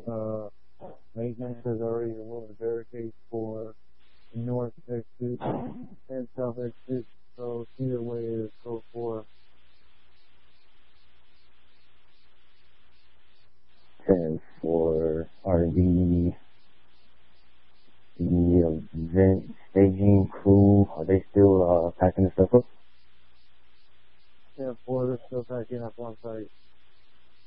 maintenance has already removed the barricades for the north exit and south exit, so either way is code 4. And for the event staging crew, are they still packing the stuff up? Yeah, 4, they're still packing up on site.